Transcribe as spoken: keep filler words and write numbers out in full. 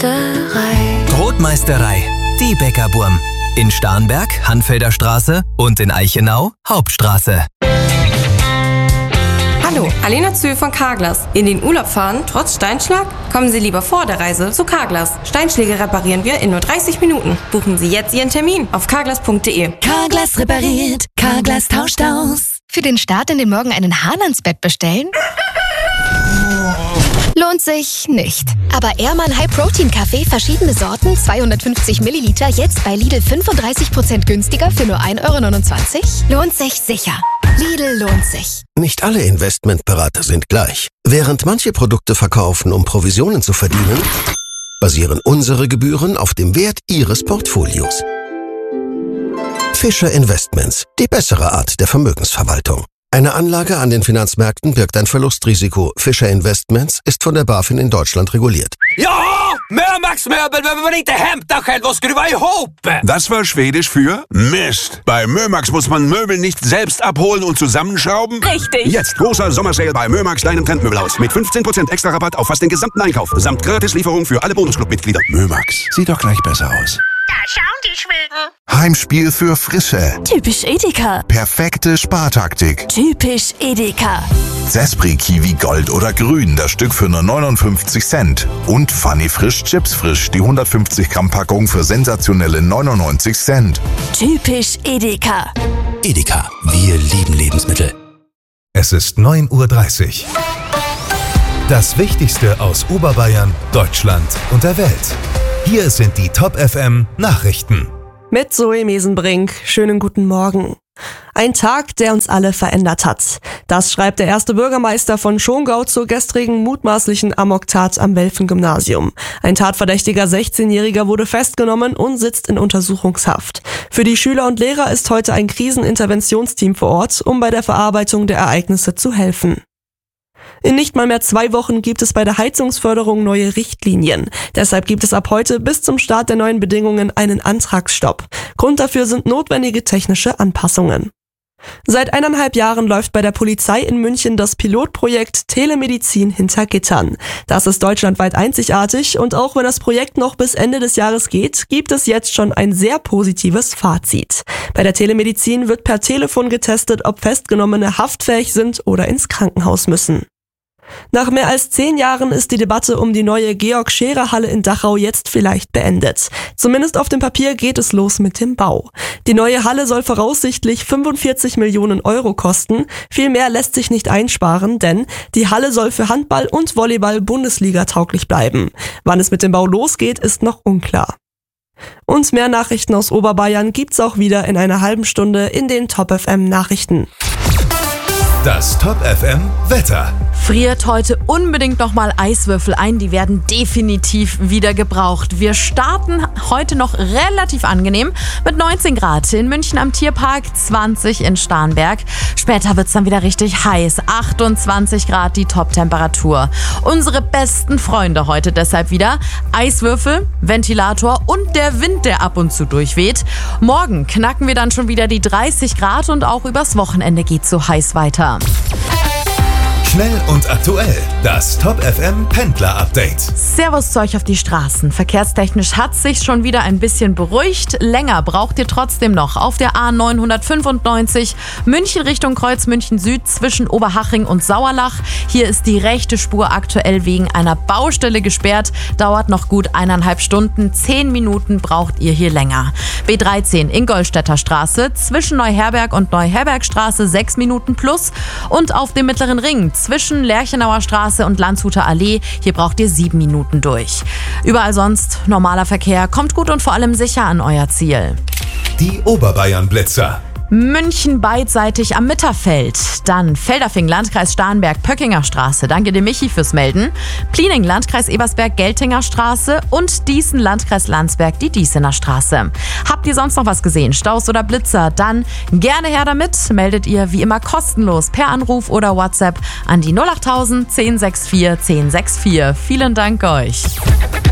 Brotmeisterei, die Bäckerburm. In Starnberg, Hanfelder Straße und in Eichenau, Hauptstraße. Hallo, Alena Zöhl von Carglass. In den Urlaub fahren, trotz Steinschlag? Kommen Sie lieber vor der Reise zu Carglass. Steinschläge reparieren wir in nur dreißig Minuten. Buchen Sie jetzt Ihren Termin auf carglass punkt de. Carglass repariert, Carglass tauscht aus. Für den Start in den Morgen einen Hahn ans Bett bestellen? Lohnt sich nicht. Aber Ehrmann High Protein Kaffee, verschiedene Sorten, zweihundertfünfzig Milliliter, jetzt bei Lidl fünfunddreißig Prozent günstiger für nur ein Euro neunundzwanzig? Lohnt sich sicher. Lidl lohnt sich. Nicht alle Investmentberater sind gleich. Während manche Produkte verkaufen, um Provisionen zu verdienen, basieren unsere Gebühren auf dem Wert Ihres Portfolios. Fischer Investments, die bessere Art der Vermögensverwaltung. Eine Anlage an den Finanzmärkten birgt ein Verlustrisiko. Fischer Investments ist von der BaFin in Deutschland reguliert. Ja, Mömax-Möbel, wenn man inte hämtar själv och skruva ihop. Das war Schwedisch für Mist. Bei Mömax muss man Möbel nicht selbst abholen und zusammenschrauben. Richtig. Jetzt großer Sommersale bei Mömax, deinem Trendmöbelhaus. Mit fünfzehn Prozent extra Rabatt auf fast den gesamten Einkauf. Samt Gratislieferung für alle Bonusclub-Mitglieder. Mömax, sieht doch gleich besser aus. Da schauen die Schweden. Heimspiel für Frische. Typisch Edeka. Perfekte Spartaktik. Typisch Edeka. Sespri Kiwi Gold oder Grün, das Stück für nur neunundfünfzig Cent. Und Funny Frisch Chips Frisch, die hundertfünfzig Gramm Packung für sensationelle neunundneunzig Cent. Typisch Edeka. Edeka, wir lieben Lebensmittel. Es ist neun Uhr dreißig. Das Wichtigste aus Oberbayern, Deutschland und der Welt. Hier sind die Top F M Nachrichten. Mit Zoe Mesenbrink. Schönen guten Morgen. Ein Tag, der uns alle verändert hat. Das schreibt der erste Bürgermeister von Schongau zur gestrigen mutmaßlichen Amoktat am Welfen-Gymnasium. Ein tatverdächtiger sechzehnjähriger wurde festgenommen und sitzt in Untersuchungshaft. Für die Schüler und Lehrer ist heute ein Kriseninterventionsteam vor Ort, um bei der Verarbeitung der Ereignisse zu helfen. In nicht mal mehr zwei Wochen gibt es bei der Heizungsförderung neue Richtlinien. Deshalb gibt es ab heute bis zum Start der neuen Bedingungen einen Antragsstopp. Grund dafür sind notwendige technische Anpassungen. Seit eineinhalb Jahren läuft bei der Polizei in München das Pilotprojekt Telemedizin hinter Gittern. Das ist deutschlandweit einzigartig und auch wenn das Projekt noch bis Ende des Jahres geht, gibt es jetzt schon ein sehr positives Fazit. Bei der Telemedizin wird per Telefon getestet, ob Festgenommene haftfähig sind oder ins Krankenhaus müssen. Nach mehr als zehn Jahren ist die Debatte um die neue Georg-Scherer-Halle in Dachau jetzt vielleicht beendet. Zumindest auf dem Papier geht es los mit dem Bau. Die neue Halle soll voraussichtlich fünfundvierzig Millionen Euro kosten. Viel mehr lässt sich nicht einsparen, denn die Halle soll für Handball und Volleyball Bundesliga-tauglich bleiben. Wann es mit dem Bau losgeht, ist noch unklar. Und mehr Nachrichten aus Oberbayern gibt's auch wieder in einer halben Stunde in den Top F M Nachrichten. Das Top F M Wetter. Friert heute unbedingt nochmal Eiswürfel ein, die werden definitiv wieder gebraucht. Wir starten heute noch relativ angenehm mit neunzehn Grad in München am Tierpark, zwanzig in Starnberg. Später wird's dann wieder richtig heiß, achtundzwanzig Grad die Top-Temperatur. Unsere besten Freunde heute deshalb wieder Eiswürfel, Ventilator und der Wind, der ab und zu durchweht. Morgen knacken wir dann schon wieder die dreißig Grad und auch übers Wochenende geht's so heiß weiter. Schnell und aktuell, das Top F M Pendler Update. Servus zu euch auf die Straßen. Verkehrstechnisch hat sich schon wieder ein bisschen beruhigt. Länger braucht ihr trotzdem noch auf der A neunhundertfünfundneunzig München Richtung Kreuz München Süd zwischen Oberhaching und Sauerlach. Hier ist die rechte Spur aktuell wegen einer Baustelle gesperrt. Dauert noch gut eineinhalb Stunden. Zehn Minuten braucht ihr hier länger. B dreizehn Ingolstädter Straße zwischen Neuherberg und Neuherbergstraße sechs Minuten plus. Und auf dem Mittleren Ring zwischen Lerchenauer Straße und Landshuter Allee. Hier braucht ihr sieben Minuten durch. Überall sonst normaler Verkehr. Kommt gut und vor allem sicher an euer Ziel. Die Oberbayern-Blitzer. München beidseitig am Mitterfeld. Dann Felderfing, Landkreis Starnberg, Pöckinger Straße. Danke dem Michi fürs Melden. Pliening, Landkreis Ebersberg, Geltinger Straße. Und Dießen, Landkreis Landsberg, die Dießener Straße. Habt ihr sonst noch was gesehen? Staus oder Blitzer? Dann gerne her damit. Meldet ihr wie immer kostenlos per Anruf oder WhatsApp an die null achttausend zehn sechs vier zehn sechs vier. Vielen Dank euch.